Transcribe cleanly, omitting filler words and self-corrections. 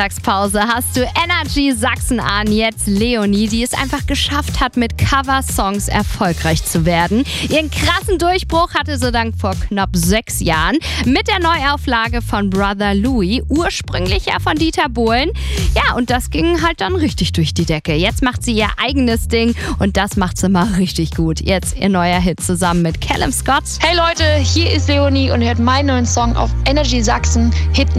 Mittagspause hast du Energy Sachsen an. Jetzt Leonie, die es einfach geschafft hat, mit Coversongs erfolgreich zu werden. Ihren krassen Durchbruch hatte sie dann vor knapp 6 Jahren mit der Neuauflage von Brother Louie, ursprünglich ja von Dieter Bohlen. Ja, und das ging halt dann richtig durch die Decke. Jetzt macht sie ihr eigenes Ding und das macht sie mal richtig gut. Jetzt ihr neuer Hit zusammen mit Callum Scott. Hey Leute, hier ist Leonie und hört meinen neuen Song auf Energy Sachsen, Hit